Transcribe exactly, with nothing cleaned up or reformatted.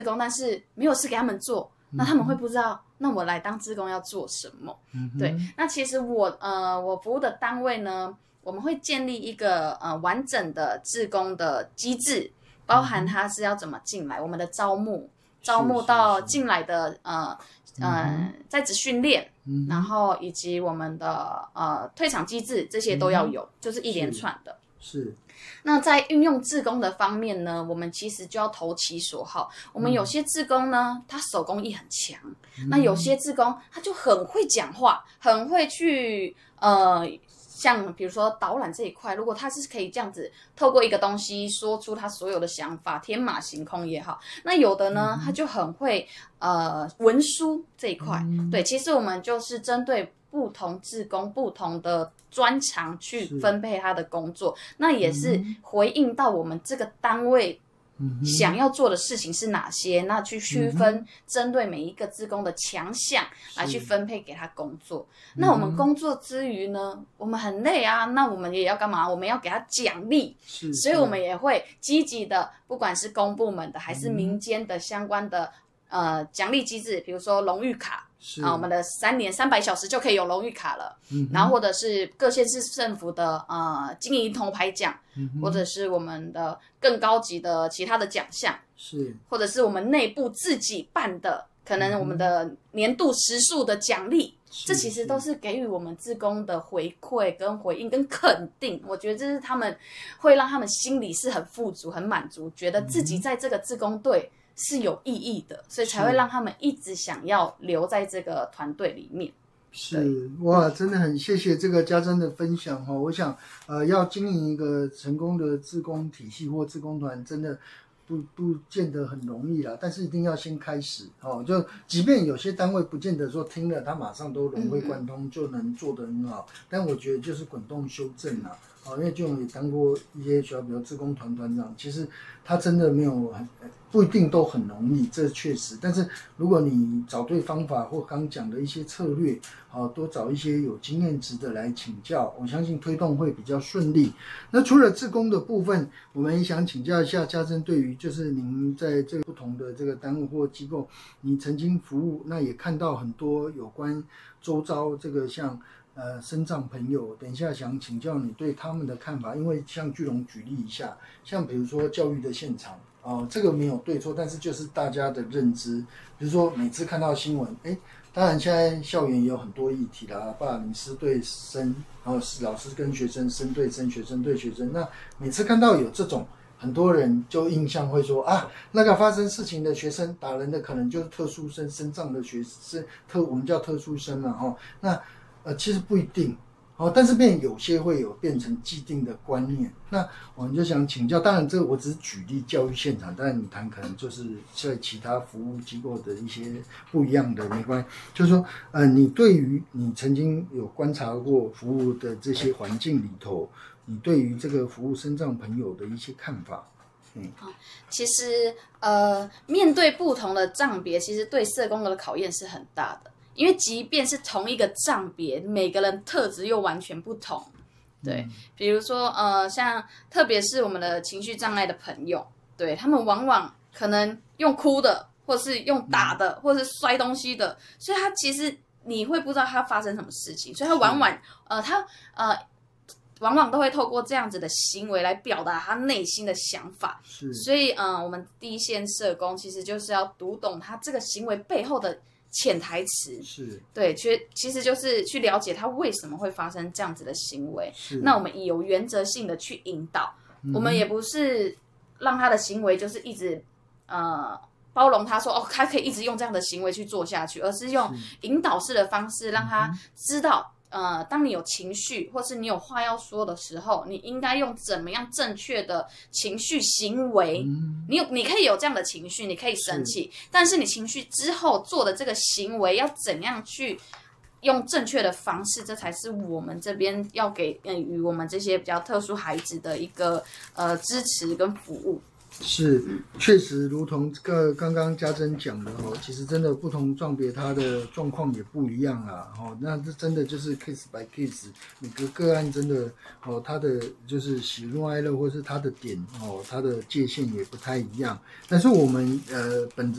工，但是没有事给他们做，那他们会不知道，那我来当志工要做什么？嗯、对，那其实我呃我服务的单位呢，我们会建立一个呃完整的志工的机制，包含他是要怎么进来，我们的招募，招募到进来的呃呃在职训练。嗯、然后以及我们的呃退场机制，这些都要有，嗯、就是一连串的。 是。 那在运用志工的方面呢，我们其实就要投其所好。我们有些志工呢，他手工艺很强，嗯、那有些志工他就很会讲话，很会去呃。像比如说导览这一块，如果他是可以这样子透过一个东西说出他所有的想法，天马行空也好，那有的呢、嗯、他就很会呃文书这一块、嗯、对，其实我们就是针对不同志工不同的专长去分配他的工作，那也是回应到我们这个单位想要做的事情是哪些，那去区分针对每一个志工的强项来去分配给他工作。那我们工作之余呢，我们很累啊，那我们也要干嘛？我们要给他奖励，所以我们也会积极的，不管是公部门的还是民间的相关的呃奖励机制，比如说荣誉卡。啊，我们的三年三百小时就可以有荣誉卡了，嗯、然后或者是各县市政府的呃金银铜牌奖，嗯、或者是我们的更高级的其他的奖项， 是， 或者是我们内部自己办的，可能我们的年度时数的奖励，嗯、这其实都是给予我们志工的回馈跟回应跟肯定。我觉得这是他们会让他们心里是很富足、很满足，觉得自己在这个志工队是有意义的，所以才会让他们一直想要留在这个团队里面。 是，哇，真的很谢谢这个家珍的分享哈。我想，呃，要经营一个成功的志工体系或志工团，真的不不见得很容易啦。但是一定要先开始哦。就即便有些单位不见得说听了他马上都融会贯通就能做得很好，嗯、但我觉得就是滚动修正啦。哦，因为就也当过一些学校，比如志工团团长，其实他真的没有很不一定都很容易，这确实。但是如果你找对方法或刚讲的一些策略，哦，多找一些有经验值的来请教，我相信推动会比较顺利。那除了志工的部分，我们也想请教一下家珍，对于就是您在这个不同的这个单位或机构，你曾经服务，那也看到很多有关周遭这个像。呃，身障朋友，等一下想请教你对他们的看法，因为像巨龙举例一下，像比如说教育的现场，哦、呃，这个没有对错，但是就是大家的认知，比如说每次看到新闻，哎，当然现在校园也有很多议题啦，霸凌师对生，然后是老师跟学生，生对生，学生对学生，那每次看到有这种，很多人就印象会说啊，那个发生事情的学生打人的可能就是特殊生，身障的学生，特我们叫特殊生嘛，哦，那。呃，其实不一定，哦，但是变有些会有变成既定的观念。那我们就想请教，当然这个我只是举例教育现场，当然你谈可能就是在其他服务机构的一些不一样的没关系。就是说，呃，你对于你曾经有观察过服务的这些环境里头，你对于这个服务身障朋友的一些看法？嗯， 其实呃，面对不同的障别，其实对社工的考验是很大的。因为即便是同一个障别，每个人特质又完全不同，对，嗯、比如说呃，像特别是我们的情绪障碍的朋友，对他们往往可能用哭的，或是用打的，嗯、或是摔东西的，所以他其实你会不知道他发生什么事情，所以他往往呃他呃往往都会透过这样子的行为来表达他内心的想法，所以嗯、呃，我们第一线社工其实就是要读懂他这个行为背后的。潜台词是对，其其实就是去了解他为什么会发生这样子的行为。那我们以有原则性的去引导，嗯、我们也不是让他的行为就是一直呃包容他说哦，他可以一直用这样的行为去做下去，而是用引导式的方式让他知道。呃，当你有情绪或是你有话要说的时候，你应该用怎么样正确的情绪行为？嗯、你有，你可以有这样的情绪，你可以生气，但是你情绪之后做的这个行为要怎样去用正确的方式？这才是我们这边要给呃予我们这些比较特殊孩子的一个呃支持跟服务。 是，确实如同这个刚刚家珍讲的哦，其实真的不同状别它的状况也不一样啦哦，那这真的就是 case by case， 每个个案真的哦，它的就是喜怒哀乐或是它的点哦，它的界限也不太一样。但是我们呃本着